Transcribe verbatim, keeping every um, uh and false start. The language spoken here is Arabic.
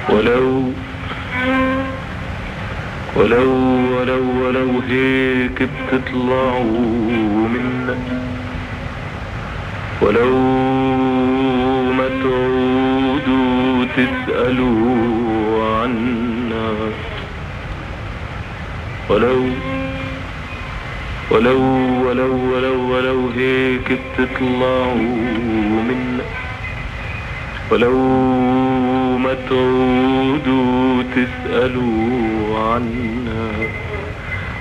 ولو ولو ولو ولو هيك بتطلعوا منا، ولو ما تعودوا تسألوا عنا، ولو ولو ولو ولو ولو هيك بتطلعوا منا، ولو ما تعودوا تسألوا عنا.